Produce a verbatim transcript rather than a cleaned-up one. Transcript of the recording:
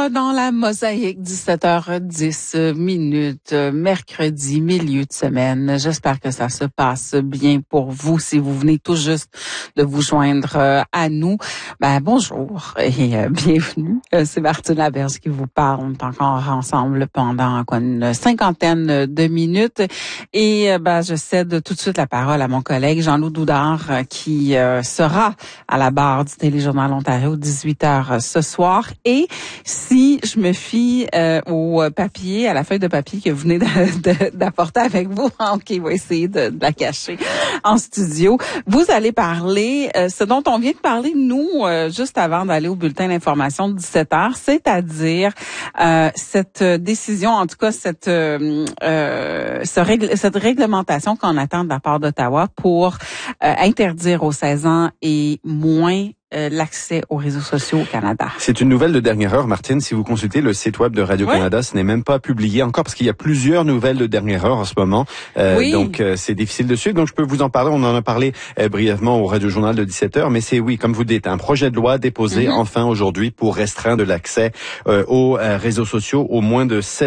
dans la mosaïque, dix-sept heures dix minutes, mercredi, milieu de semaine. J'espère que ça se passe bien pour vous. Si vous venez tout juste de vous joindre à nous, ben bonjour et euh, bienvenue. Euh, c'est Martine Laberge qui vous parle. On est encore ensemble pendant quoi, une cinquantaine de minutes. Et euh, ben je cède tout de suite la parole à mon collègue Jean-Loup Doudard euh, qui euh, sera à la barre du Téléjournal Ontario dix-huit heures ce soir. Et si je me fie euh, au papier, à la feuille de papier que vous venez de, de, d'apporter avec vous, ok, on va essayer de, de la cacher en studio. Vous allez parler, euh, ce dont on vient de parler, nous, euh, juste avant d'aller au bulletin d'information de dix-sept heures, c'est-à-dire euh, cette décision, en tout cas cette euh, euh, ce règle, cette réglementation qu'on attend de la part d'Ottawa pour euh, interdire aux seize ans et moins Euh, l'accès aux réseaux sociaux au Canada. C'est une nouvelle de dernière heure, Martine. Si vous consultez le site web de Radio-Canada, oui. Ce n'est même pas publié encore parce qu'il y a plusieurs nouvelles de dernière heure en ce moment. Euh, oui. Donc, euh, c'est difficile de suivre. Donc, je peux vous en parler. On en a parlé euh, brièvement au Radio-Journal de dix-sept heures. Mais c'est, oui, comme vous dites, un projet de loi déposé mm-hmm. enfin aujourd'hui pour restreindre l'accès euh, aux euh, réseaux sociaux aux moins de sept